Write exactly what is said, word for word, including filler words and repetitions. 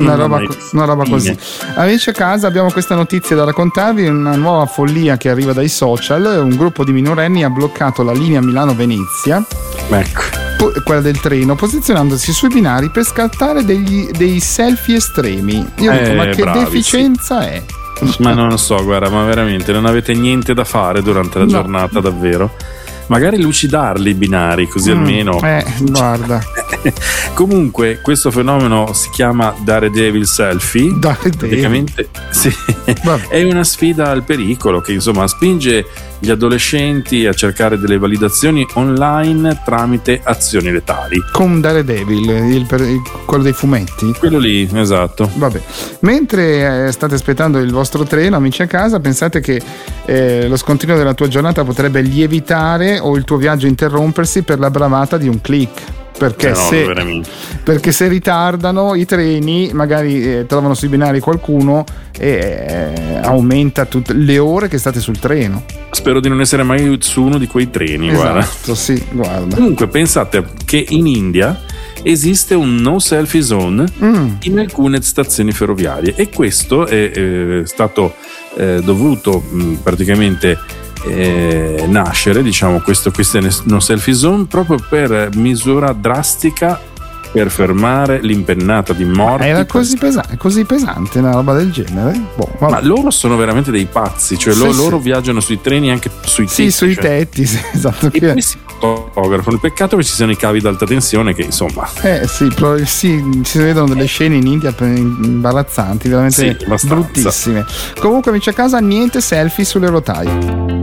una roba, una roba così. Amici a casa, abbiamo questa notizia da raccontarvi, una nuova follia che arriva dai social. Un gruppo di minorenni ha bloccato la linea Milano-Venezia, ecco, quella del treno, posizionandosi sui binari per scattare degli, dei selfie estremi. Io eh, dico, ma che bravi, deficienza sì. è? Ma non lo so, guarda, ma veramente non avete niente da fare durante la no. giornata, davvero? Magari lucidarli i binari, così mm, almeno. Eh, guarda. Comunque, questo fenomeno si chiama Daredevil Selfie. Daredevil. Praticamente sì, è una sfida al pericolo che insomma spinge gli adolescenti a cercare delle validazioni online tramite azioni letali. Con Daredevil, il, il, quello dei fumetti? Quello lì, esatto. Vabbè. Mentre eh, state aspettando il vostro treno, amici a casa, pensate che eh, lo scontrino della tua giornata potrebbe lievitare o il tuo viaggio interrompersi per la bravata di un click. Perché, eh no, se, perché se ritardano i treni, magari eh, trovano sui binari qualcuno e eh, aumenta tutte le ore che state sul treno. Spero di non essere mai su uno di quei treni. Esatto, guarda. sì, guarda. Comunque pensate che in India esiste un no selfie zone mm. in alcune stazioni ferroviarie, e questo è, è stato eh, dovuto mh, praticamente Eh, nascere, diciamo, questo, queste no selfie zone proprio per misura drastica per fermare l'impennata di morti. Era così, pesa- così pesante una roba del genere? Boh, ma loro sono veramente dei pazzi, cioè sì, loro, sì. loro viaggiano sui treni, anche sui tetti. Sì, sui cioè. tetti, sì, esatto. E poi si fotografano. Il peccato che ci siano i cavi d'alta tensione che insomma. Eh sì, però, sì, si vedono delle scene in India imbarazzanti, veramente sì, bruttissime. Comunque amici a casa, niente selfie sulle rotaie.